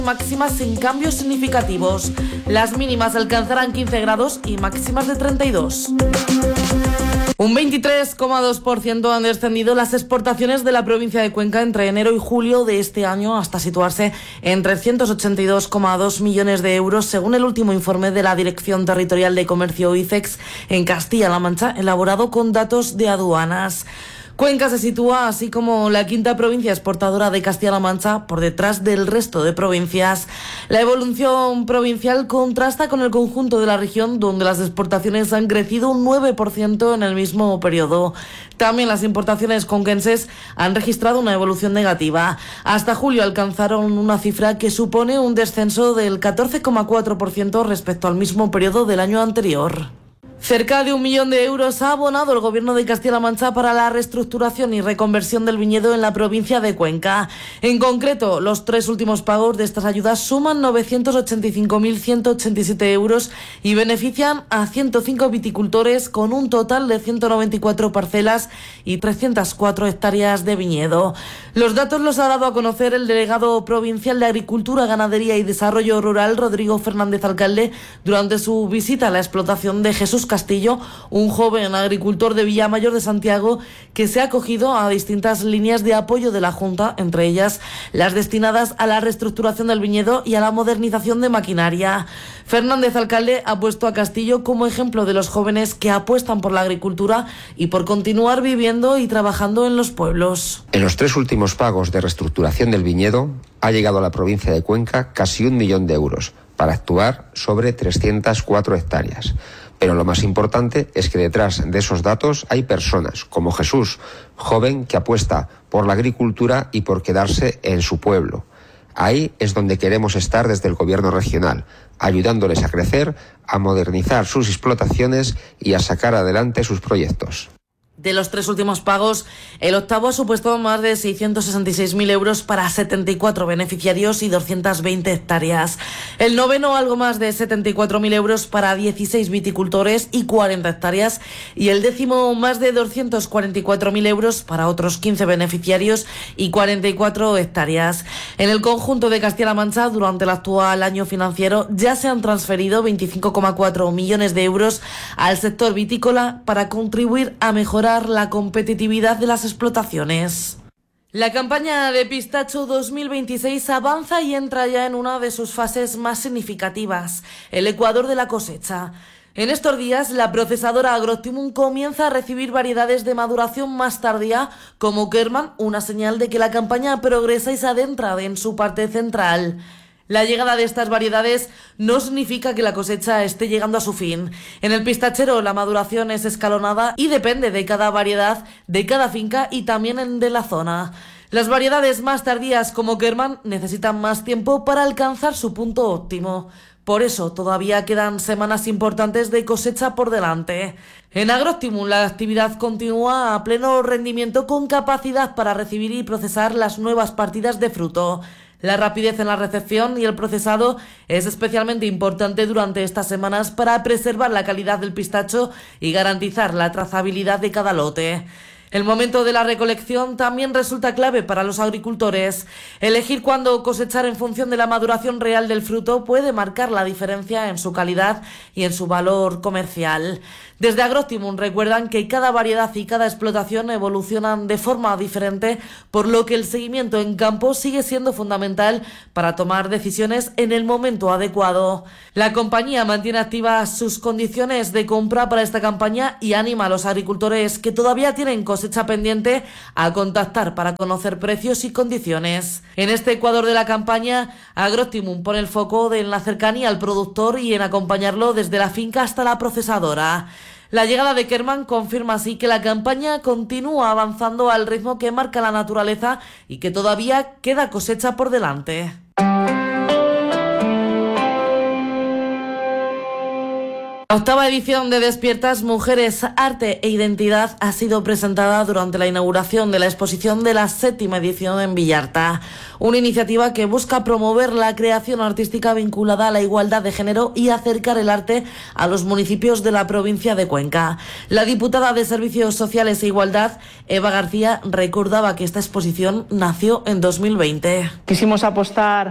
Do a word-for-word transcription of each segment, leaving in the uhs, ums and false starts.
Máximas sin cambios significativos. Las mínimas alcanzarán quince grados y máximas de treinta y dos. Un veintitrés coma dos por ciento han descendido las exportaciones de la provincia de Cuenca entre enero y julio de este año hasta situarse en trescientos ochenta y dos coma dos millones de euros, según el último informe de la Dirección Territorial de Comercio ICEX en Castilla-La Mancha, elaborado con datos de aduanas. Cuenca se sitúa, así como la quinta provincia exportadora de Castilla-La Mancha, por detrás del resto de provincias. La evolución provincial contrasta con el conjunto de la región, donde las exportaciones han crecido un nueve por ciento en el mismo periodo. También las importaciones conquenses han registrado una evolución negativa. Hasta julio alcanzaron una cifra que supone un descenso del catorce coma cuatro por ciento respecto al mismo periodo del año anterior. Cerca de un millón de euros ha abonado el Gobierno de Castilla-La Mancha para la reestructuración y reconversión del viñedo en la provincia de Cuenca. En concreto, los tres últimos pagos de estas ayudas suman novecientos ochenta y cinco mil ciento ochenta y siete euros y benefician a ciento cinco viticultores con un total de ciento noventa y cuatro parcelas y trescientas cuatro hectáreas de viñedo. Los datos los ha dado a conocer el delegado provincial de Agricultura, Ganadería y Desarrollo Rural, Rodrigo Fernández Alcalde, durante su visita a la explotación de Jesús Castillo, un joven agricultor de Villamayor de Santiago que se ha acogido a distintas líneas de apoyo de la Junta, entre ellas las destinadas a la reestructuración del viñedo y a la modernización de maquinaria. Fernández Alcalde ha puesto a Castillo como ejemplo de los jóvenes que apuestan por la agricultura y por continuar viviendo y trabajando en los pueblos. En los tres últimos pagos de reestructuración del viñedo ha llegado a la provincia de Cuenca casi un millón de euros para actuar sobre trescientas cuatro hectáreas. Pero lo más importante es que detrás de esos datos hay personas como Jesús, joven que apuesta por la agricultura y por quedarse en su pueblo. Ahí es donde queremos estar desde el Gobierno regional, ayudándoles a crecer, a modernizar sus explotaciones y a sacar adelante sus proyectos. De los tres últimos pagos, el octavo ha supuesto más de seiscientos sesenta y seis mil euros para setenta y cuatro beneficiarios y doscientas veinte hectáreas. El noveno, algo más de setenta y cuatro mil euros para dieciséis viticultores y cuarenta hectáreas. Y el décimo, más de doscientos cuarenta y cuatro mil euros para otros quince beneficiarios y cuarenta y cuatro hectáreas. En el conjunto de Castilla-La Mancha, durante el actual año financiero, ya se han transferido veinticinco coma cuatro millones de euros al sector vitícola para contribuir a mejorar la competitividad de las explotaciones. La campaña de pistacho dos mil veintiséis avanza y entra ya en una de sus fases más significativas, el ecuador de la cosecha. En estos días, la procesadora Agroptimum comienza a recibir variedades de maduración más tardía, como Kerman, una señal de que la campaña progresa y se adentra en su parte central. La llegada de estas variedades no significa que la cosecha esté llegando a su fin. En el pistachero la maduración es escalonada y depende de cada variedad, de cada finca y también de la zona. Las variedades más tardías como Kerman necesitan más tiempo para alcanzar su punto óptimo. Por eso todavía quedan semanas importantes de cosecha por delante. En Agroptimum la actividad continúa a pleno rendimiento con capacidad para recibir y procesar las nuevas partidas de fruto. La rapidez en la recepción y el procesado es especialmente importante durante estas semanas para preservar la calidad del pistacho y garantizar la trazabilidad de cada lote. El momento de la recolección también resulta clave para los agricultores. Elegir cuándo cosechar en función de la maduración real del fruto puede marcar la diferencia en su calidad y en su valor comercial. Desde Agroptimum recuerdan que cada variedad y cada explotación evolucionan de forma diferente, por lo que el seguimiento en campo sigue siendo fundamental para tomar decisiones en el momento adecuado. La compañía mantiene activas sus condiciones de compra para esta campaña y anima a los agricultores que todavía tienen cosecha pendiente a contactar para conocer precios y condiciones. En este ecuador de la campaña, Agroptimum pone el foco en la cercanía al productor y en acompañarlo desde la finca hasta la procesadora. La llegada de Kerman confirma así que la campaña continúa avanzando al ritmo que marca la naturaleza y que todavía queda cosecha por delante. La octava edición de Despiertas Mujeres, Arte e Identidad ha sido presentada durante la inauguración de la exposición de la séptima edición en Villarta, una iniciativa que busca promover la creación artística vinculada a la igualdad de género y acercar el arte a los municipios de la provincia de Cuenca. La diputada de Servicios Sociales e Igualdad, Eva García, recordaba que esta exposición nació en dos mil veinte. Quisimos apostar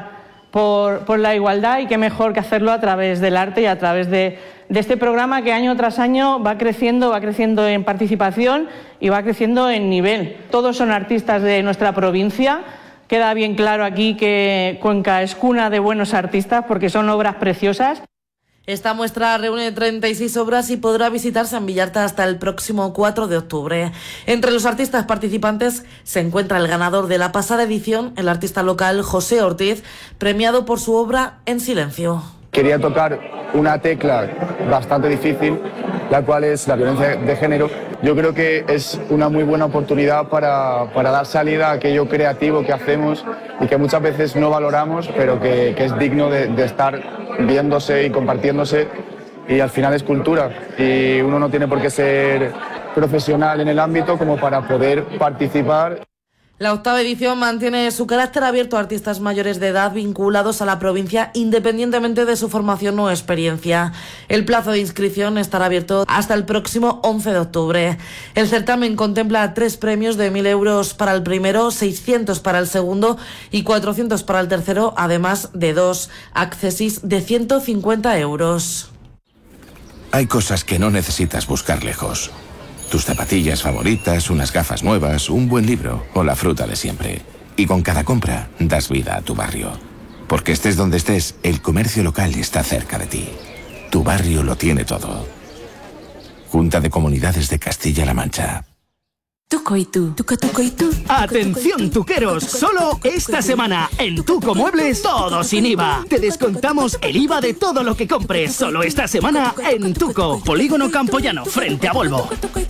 por, por la igualdad, y qué mejor que hacerlo a través del arte y a través de, de este programa que año tras año va creciendo, va creciendo en participación y va creciendo en nivel. Todos son artistas de nuestra provincia. Queda bien claro aquí que Cuenca es cuna de buenos artistas porque son obras preciosas. Esta muestra reúne treinta y seis obras y podrá visitarse en Villarta hasta el próximo cuatro de octubre. Entre los artistas participantes se encuentra el ganador de la pasada edición, el artista local José Ortiz, premiado por su obra En silencio. Quería tocar una tecla bastante difícil, la cual es la violencia de género. Yo creo que es una muy buena oportunidad para, para dar salida a aquello creativo que hacemos y que muchas veces no valoramos, pero que, que es digno de, de estar viéndose y compartiéndose, y al final es cultura y uno no tiene por qué ser profesional en el ámbito como para poder participar. La octava edición mantiene su carácter abierto a artistas mayores de edad vinculados a la provincia independientemente de su formación o experiencia. El plazo de inscripción estará abierto hasta el próximo once de octubre. El certamen contempla tres premios de mil euros para el primero, seiscientos para el segundo y cuatrocientos para el tercero, además de dos accesis de ciento cincuenta euros. Hay cosas que no necesitas buscar lejos. Tus zapatillas favoritas, unas gafas nuevas, un buen libro o la fruta de siempre. Y con cada compra das vida a tu barrio. Porque estés donde estés, el comercio local está cerca de ti. Tu barrio lo tiene todo. Junta de Comunidades de Castilla-La Mancha. Tuco y tú, tuco, tuco y tú. Atención tuqueros, solo esta semana en Tuco Muebles todo sin I V A. Te descontamos el I V A de todo lo que compres, solo esta semana en Tuco, Polígono Campoyano, frente a Volvo.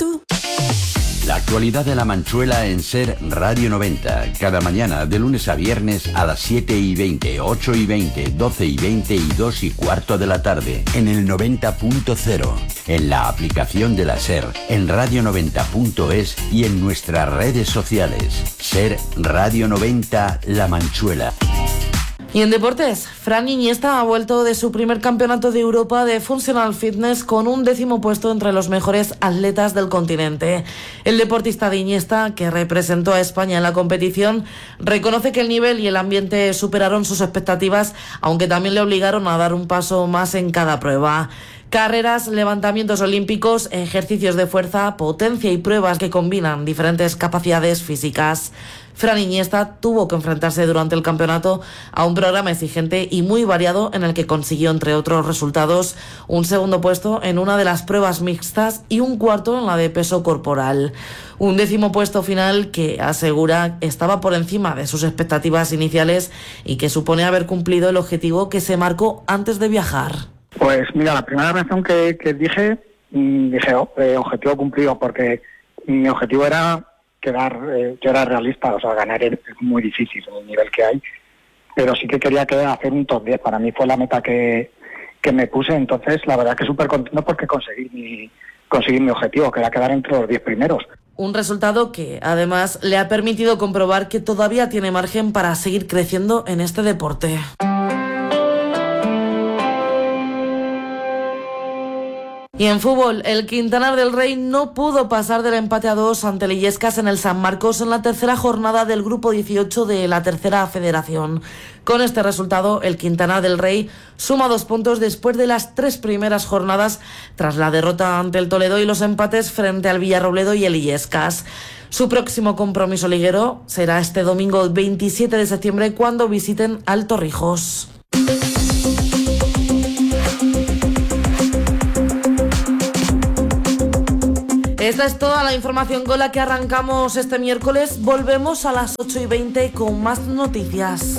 La actualidad de la Manchuela en Ser Radio noventa. Cada mañana, de lunes a viernes, a las siete y veinte, ocho y veinte, doce y veinte y dos y cuarto de la tarde. En el noventa punto cero. En la aplicación de la Ser. En radio noventa punto es y en nuestras redes sociales. Ser Radio noventa, La Manchuela. Y en deportes, Fran Iniesta ha vuelto de su primer campeonato de Europa de Functional Fitness con un décimo puesto entre los mejores atletas del continente. El deportista de Iniesta, que representó a España en la competición, reconoce que el nivel y el ambiente superaron sus expectativas, aunque también le obligaron a dar un paso más en cada prueba. Carreras, levantamientos olímpicos, ejercicios de fuerza, potencia y pruebas que combinan diferentes capacidades físicas. Fran Iniesta tuvo que enfrentarse durante el campeonato a un programa exigente y muy variado en el que consiguió, entre otros resultados, un segundo puesto en una de las pruebas mixtas y un cuarto en la de peso corporal. Un décimo puesto final que asegura estaba por encima de sus expectativas iniciales y que supone haber cumplido el objetivo que se marcó antes de viajar. Pues mira, la primera reacción que, que dije, dije, oh, eh, objetivo cumplido, porque mi objetivo era quedar, eh, yo era realista, o sea, ganar es muy difícil en el nivel que hay, pero sí que quería quedar, hacer un top diez, para mí fue la meta que, que me puse, entonces la verdad que súper contento porque conseguí mi, conseguí mi objetivo, que era quedar entre los diez primeros. Un resultado que, además, le ha permitido comprobar que todavía tiene margen para seguir creciendo en este deporte. Y en fútbol, el Quintanar del Rey no pudo pasar del empate a dos ante el Illescas en el San Marcos en la tercera jornada del grupo dieciocho de la tercera federación. Con este resultado, el Quintanar del Rey suma dos puntos después de las tres primeras jornadas tras la derrota ante el Toledo y los empates frente al Villarrobledo y el Illescas. Su próximo compromiso liguero será este domingo veintisiete de septiembre cuando visiten al Torrijos. Esta es toda la información con la que arrancamos este miércoles. Volvemos a las ocho y veinte con más noticias.